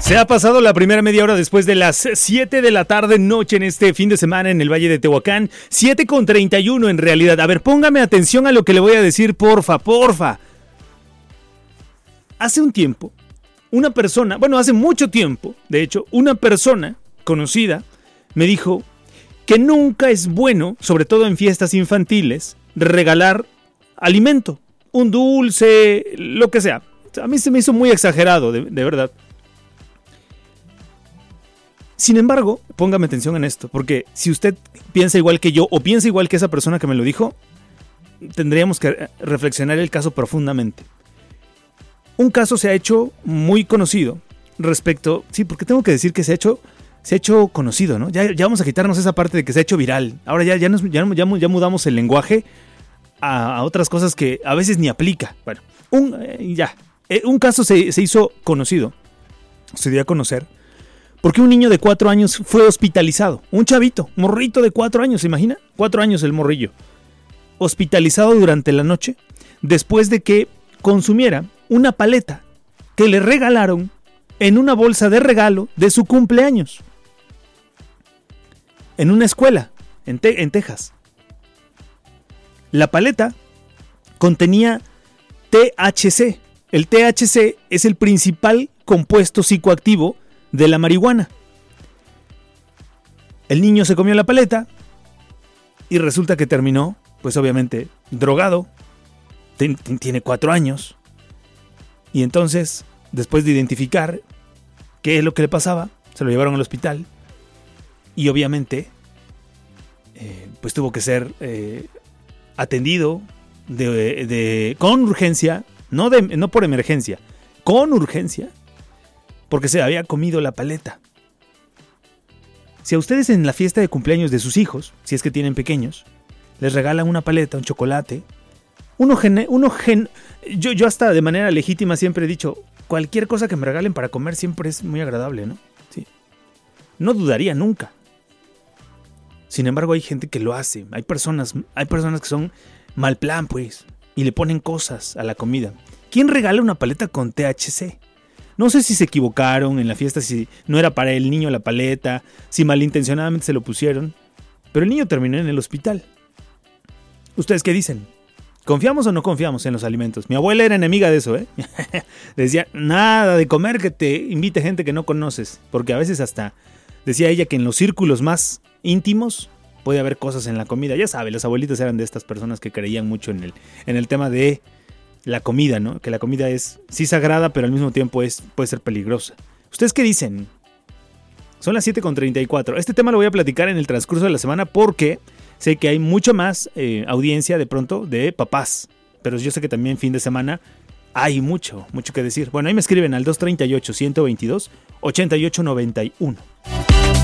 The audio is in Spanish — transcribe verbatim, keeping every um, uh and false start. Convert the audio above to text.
Se ha pasado la primera media hora después de las siete de la tarde noche en este fin de semana en el Valle de Tehuacán. siete con treinta y uno en realidad. A ver, póngame atención a lo que le voy a decir, porfa, porfa. Hace un tiempo, una persona, bueno, hace mucho tiempo, de hecho, una persona conocida me dijo que nunca es bueno, sobre todo en fiestas infantiles, regalar alimento, un dulce, lo que sea. A mí se me hizo muy exagerado, de, de verdad. Sin embargo, póngame atención en esto, porque si usted piensa igual que yo o piensa igual que esa persona que me lo dijo, tendríamos que reflexionar el caso profundamente. Un caso se ha hecho muy conocido respecto... Sí, porque tengo que decir que se ha hecho, se ha hecho conocido, ¿no? Ya, ya vamos a quitarnos esa parte de que se ha hecho viral. Ahora ya, ya, nos, ya, ya, ya mudamos el lenguaje a, a otras cosas que a veces ni aplica. Bueno, un, eh, ya. Eh, un caso se, se hizo conocido, se dio a conocer, porque un niño de cuatro años fue hospitalizado. Un chavito, morrito de cuatro años, ¿se imagina? Cuatro años el morrillo. Hospitalizado durante la noche después de que consumiera una paleta que le regalaron en una bolsa de regalo de su cumpleaños. En una escuela, en, Te- en Texas. La paleta contenía T H C. El T H C es el principal compuesto psicoactivo de la marihuana. El niño se comió la paleta y resulta que terminó, pues obviamente, drogado. Ten, tiene cuatro años. Y entonces, después de identificar qué es lo que le pasaba, se lo llevaron al hospital. Y obviamente, eh, pues tuvo que ser eh, atendido de, de, con urgencia, no, de, no por emergencia, con urgencia, porque se había comido la paleta. Si a ustedes en la fiesta de cumpleaños de sus hijos, si es que tienen pequeños, les regalan una paleta, un chocolate, uno gen, uno gen, yo, yo hasta de manera legítima siempre he dicho, cualquier cosa que me regalen para comer siempre es muy agradable, ¿no? Sí. No dudaría nunca. Sin embargo, hay gente que lo hace. Hay personas, hay personas que son mal plan, pues, y le ponen cosas a la comida. ¿Quién regala una paleta con T H C? No sé si se equivocaron en la fiesta, si no era para el niño la paleta, si malintencionadamente se lo pusieron, pero el niño terminó en el hospital. ¿Ustedes qué dicen? ¿Confiamos o no confiamos en los alimentos? Mi abuela era enemiga de eso, ¿eh? Decía, nada de comer que te invite gente que no conoces, porque a veces hasta decía ella que en los círculos más íntimos puede haber cosas en la comida. Ya sabe, las abuelitas eran de estas personas que creían mucho en el, en el tema de la comida, ¿no? Que la comida es sí sagrada, pero al mismo tiempo es, puede ser peligrosa. ¿Ustedes qué dicen? Son las siete con treinta y cuatro. Este tema lo voy a platicar en el transcurso de la semana porque sé que hay mucho más eh, audiencia de pronto de papás. Pero yo sé que también fin de semana hay mucho, mucho que decir. Bueno, ahí me escriben al dos treinta y ocho, ciento veintidós, ochenta y ocho noventa y uno.